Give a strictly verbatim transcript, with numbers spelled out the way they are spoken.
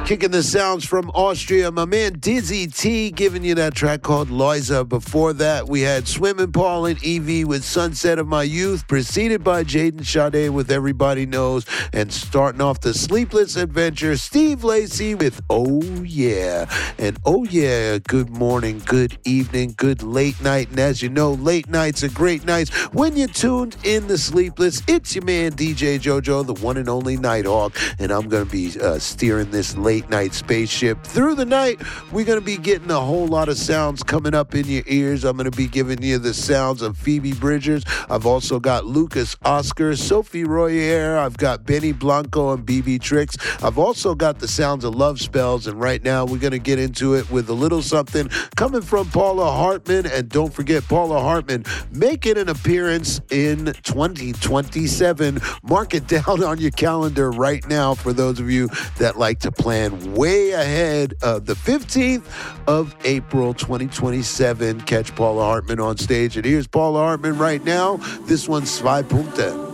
Kicking the sounds from Austria, my man Dizzy T giving you that track called Loisa. Before that, we had Swimming Paul and Evie with Sunset of My Youth, preceded by Jaden Sade with Everybody Knows, and starting off the Sleepless Adventure, Steve Lacy with Oh Yeah. And oh yeah, good morning, good evening, good late night. And as you know, late nights are great nights when you're tuned in the Sleepless. It's your man D J JoJo, the one and only Nighthawk, and I'm going to be uh, steering this late night spaceship through the night. We're going to be getting a whole lot of sounds coming up in your ears. I'm going to be giving you the sounds of Phoebe Bridgers. I've also got Lucas Oscar, Sophie Royer. I've got Benny Blanco and B B Tricks. I've also got the sounds of Love Spells, and right now we're going to get into it with a little something coming from Paula Hartman. And don't forget, Paula Hartman making an appearance in twenty twenty-seven. Mark it down on your calendar right now for those of you that like to plan way ahead of the fifteenth of April twenty twenty-seven. Catch Paula Hartman on stage. And here's Paula Hartman right now. This one's Zwei Punkte.